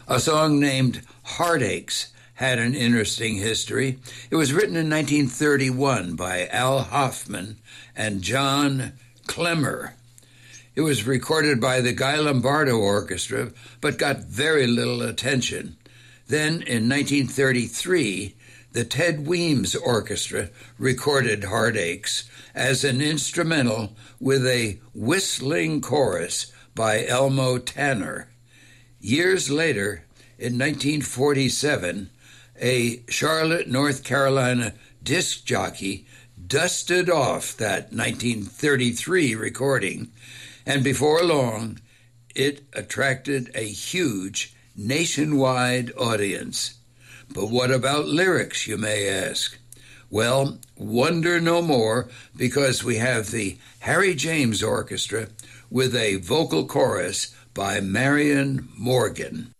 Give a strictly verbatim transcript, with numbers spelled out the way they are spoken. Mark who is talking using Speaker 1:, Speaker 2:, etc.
Speaker 1: A song named Heartaches had an interesting history. It was written in nineteen thirty-one by Al Hoffman and John Clemmer. It was recorded by the Guy Lombardo Orchestra, but got very little attention. Then, in nineteen thirty-three, the Ted Weems Orchestra recorded Heartaches as an instrumental with a whistling chorus by Elmo Tanner. Years later, in nineteen forty-seven, a Charlotte, North Carolina disc jockey dusted off that nineteen thirty-three recording, and before long, it attracted a huge nationwide audience. But what about lyrics, you may ask? Well, wonder no more, because we have the Harry James Orchestra with a vocal chorus by Marion Morgan.